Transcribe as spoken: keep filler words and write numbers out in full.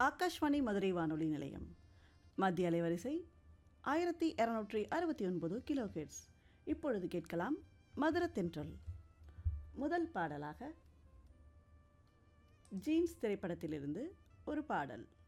ஆகாஷ்வாணி மதுரை வானொலி நிலையம். மத்திய அலைவரிசை ஆயிரத்தி இரநூற்றி அறுபத்தி ஒன்பது கிலோ ஹெர்ட்ஸ். இப்பொழுது கேட்கலாம் மதுர தென்றல். முதல் பாடலாக ஜீன்ஸ் திரைப்படத்திலிருந்து ஒரு பாடல்.